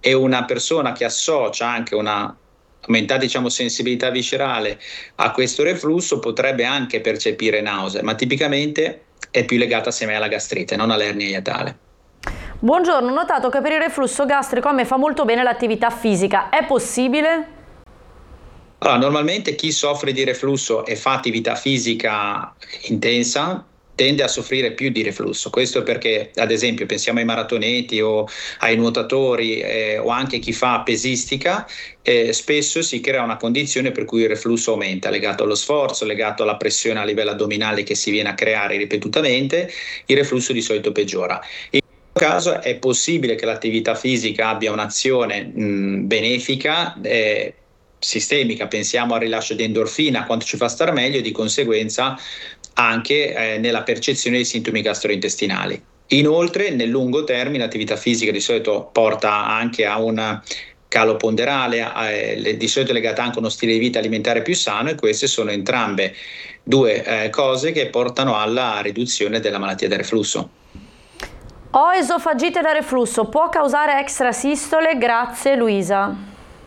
e una persona che associa anche una aumentata sensibilità viscerale a questo reflusso potrebbe anche percepire nausea, ma tipicamente è più legata semmai alla gastrite, non all'ernia iatale. Buongiorno, ho notato che per il reflusso gastrico a me fa molto bene l'attività fisica. È possibile? Allora, normalmente chi soffre di reflusso e fa attività fisica intensa tende a soffrire più di reflusso. Questo perché, ad esempio, pensiamo ai maratoneti o ai nuotatori o anche chi fa pesistica, spesso si crea una condizione per cui il reflusso aumenta, legato allo sforzo, legato alla pressione a livello addominale che si viene a creare ripetutamente, il reflusso di solito peggiora. In questo caso è possibile che l'attività fisica abbia un'azione benefica, sistemica, pensiamo al rilascio di endorfina, quanto ci fa star meglio e di conseguenza anche nella percezione dei sintomi gastrointestinali. Inoltre, nel lungo termine, l'attività fisica di solito porta anche a un calo ponderale, di solito legata anche a uno stile di vita alimentare più sano, e queste sono entrambe due cose che portano alla riduzione della malattia del reflusso. Ho esofagite da reflusso, può causare extrasistole? Grazie Luisa.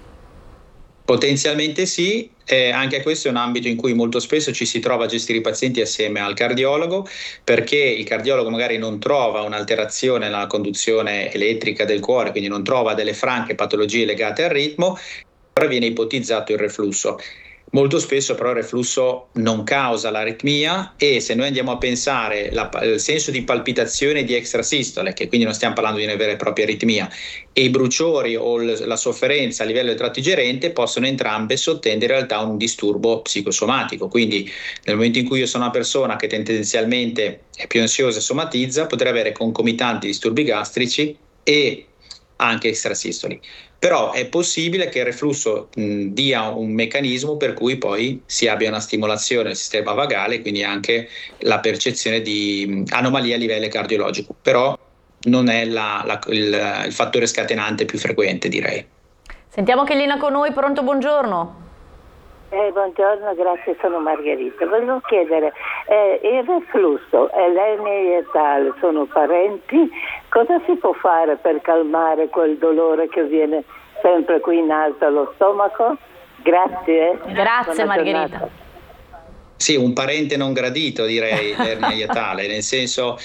Potenzialmente sì, anche questo è un ambito in cui molto spesso ci si trova a gestire i pazienti assieme al cardiologo, perché il cardiologo magari non trova un'alterazione nella conduzione elettrica del cuore, quindi non trova delle franche patologie legate al ritmo, però viene ipotizzato il reflusso. Molto spesso però il reflusso non causa l'aritmia, e se noi andiamo a pensare il senso di palpitazione di extrasistole, che quindi non stiamo parlando di una vera e propria aritmia, e i bruciori o la sofferenza a livello del tratto digerente possono entrambe sottendere in realtà a un disturbo psicosomatico. Quindi nel momento in cui io sono una persona che tendenzialmente è più ansiosa e somatizza, potrei avere concomitanti disturbi gastrici e anche extrasistoli. Però è possibile che il reflusso dia un meccanismo per cui poi si abbia una stimolazione del sistema vagale, quindi anche la percezione di anomalie a livello cardiologico, però non è il fattore scatenante più frequente, direi. Sentiamo Chellina con noi, pronto, buongiorno. Buongiorno, grazie, sono Margherita. Volevo chiedere, il reflusso e l'ernia iatale sono parenti? Cosa si può fare per calmare quel dolore che viene sempre qui in alto allo stomaco? Grazie. Grazie Margherita. Sì, un parente non gradito, direi, l'ernia iatale, nel senso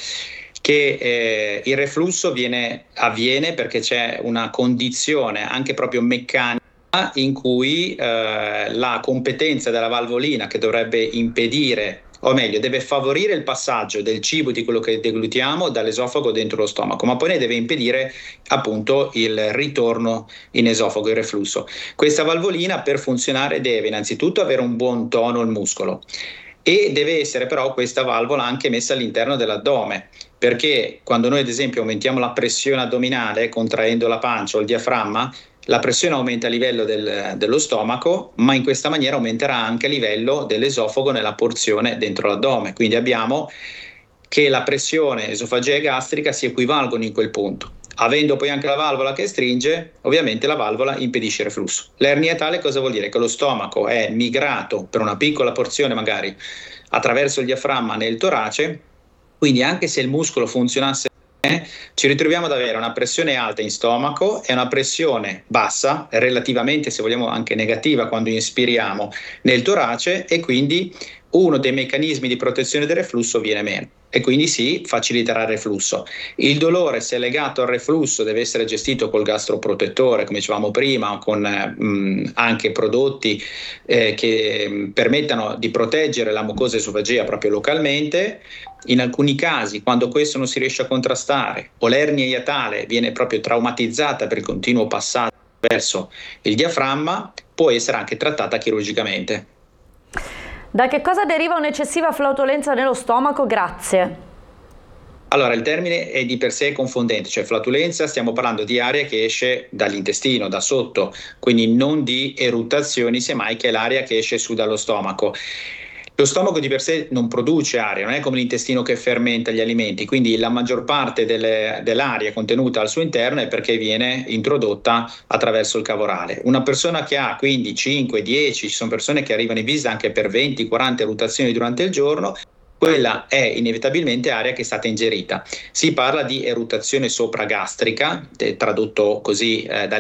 che il reflusso avviene perché c'è una condizione anche proprio meccanica in cui la competenza della valvolina, che dovrebbe impedire, o meglio, deve favorire il passaggio del cibo, di quello che deglutiamo, dall'esofago dentro lo stomaco, ma poi ne deve impedire appunto il ritorno in esofago, il reflusso. Questa valvolina, per funzionare, deve innanzitutto avere un buon tono il muscolo, e deve essere però questa valvola anche messa all'interno dell'addome, perché quando noi ad esempio aumentiamo la pressione addominale contraendo la pancia o il diaframma, la pressione aumenta a livello dello stomaco, ma in questa maniera aumenterà anche a livello dell'esofago nella porzione dentro l'addome. Quindi abbiamo che la pressione esofageale e gastrica si equivalgono in quel punto. Avendo poi anche la valvola che stringe, ovviamente la valvola impedisce il reflusso. L'ernia iatale cosa vuol dire? Che lo stomaco è migrato per una piccola porzione magari attraverso il diaframma nel torace, quindi anche se il muscolo funzionasse bene, ci ritroviamo ad avere una pressione alta in stomaco e una pressione bassa, relativamente se vogliamo anche negativa quando inspiriamo, nel torace, e quindi uno dei meccanismi di protezione del reflusso viene meno, e quindi si faciliterà il reflusso. Il dolore, se è legato al reflusso, deve essere gestito col gastroprotettore, come dicevamo prima, con anche prodotti che permettano di proteggere la mucosa esofagea proprio localmente. In alcuni casi, quando questo non si riesce a contrastare, o l'ernia iatale viene proprio traumatizzata per il continuo passaggio verso il diaframma, può essere anche trattata chirurgicamente. Da che cosa deriva un'eccessiva flautolenza nello stomaco? Grazie. Allora, il termine è di per sé confondente, cioè flatulenza, stiamo parlando di aria che esce dall'intestino, da sotto, quindi non di eruttazioni, semmai che è l'aria che esce su dallo stomaco. Lo stomaco di per sé non produce aria, non è come l'intestino che fermenta gli alimenti, quindi la maggior parte dell'aria contenuta al suo interno è perché viene introdotta attraverso il cavorale. Una persona che ha quindi 5, 10, ci sono persone che arrivano in visita anche per 20, 40 eruttazioni durante il giorno, quella è inevitabilmente aria che è stata ingerita. Si parla di eruttazione sopragastrica, tradotto così